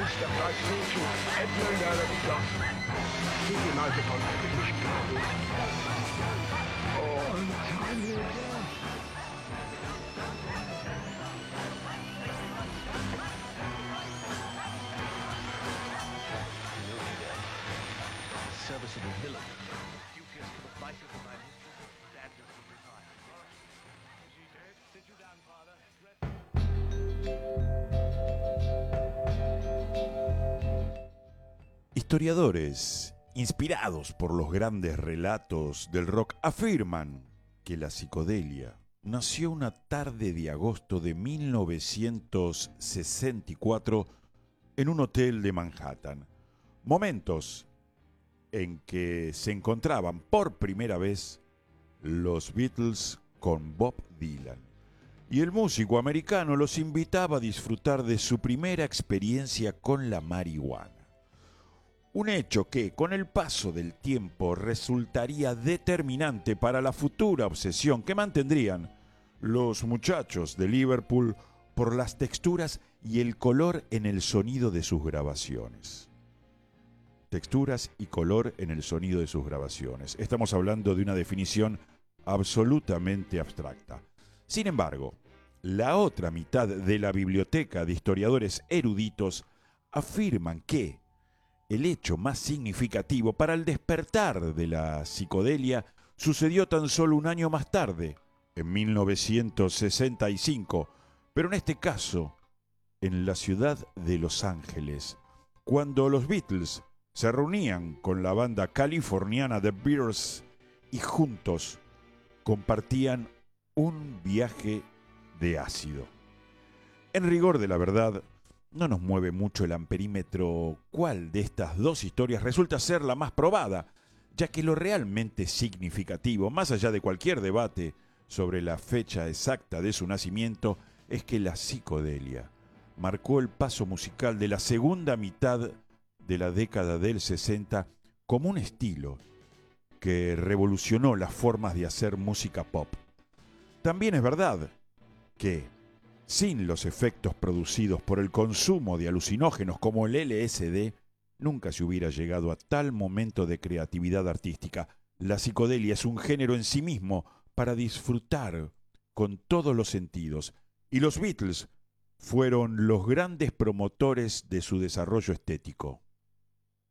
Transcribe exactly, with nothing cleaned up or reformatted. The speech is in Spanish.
Monster Vibration Edmund Alexander. Die Leute von wirklich Kabel. Oh, I'm tired. Serviceable villain. Dubious for the vices of my mistress, standards will retire. Is he dead? Sit you down, father. Historiadores, inspirados por los grandes relatos del rock, afirman que la psicodelia nació una tarde de agosto de mil novecientos sesenta y cuatro en un hotel de Manhattan. Momentos en que se encontraban por primera vez los Beatles con Bob Dylan. Y el músico americano los invitaba a disfrutar de su primera experiencia con la marihuana. Un hecho que, con el paso del tiempo, resultaría determinante para la futura obsesión que mantendrían los muchachos de Liverpool por las texturas y el color en el sonido de sus grabaciones. Texturas y color en el sonido de sus grabaciones. Estamos hablando de una definición absolutamente abstracta. Sin embargo, la otra mitad de la biblioteca de historiadores eruditos afirman que el hecho más significativo para el despertar de la psicodelia sucedió tan solo un año más tarde, en mil novecientos sesenta y cinco, pero en este caso, en la ciudad de Los Ángeles, cuando los Beatles se reunían con la banda californiana The Beatles y juntos compartían un viaje de ácido. En rigor de la verdad, no nos mueve mucho el amperímetro cuál de estas dos historias resulta ser la más probada, ya que lo realmente significativo, más allá de cualquier debate sobre la fecha exacta de su nacimiento, es que la psicodelia marcó el paso musical de la segunda mitad de la década del sesenta como un estilo que revolucionó las formas de hacer música pop. También es verdad que, sin los efectos producidos por el consumo de alucinógenos como el L S D, nunca se hubiera llegado a tal momento de creatividad artística. La psicodelia es un género en sí mismo para disfrutar con todos los sentidos, y los Beatles fueron los grandes promotores de su desarrollo estético.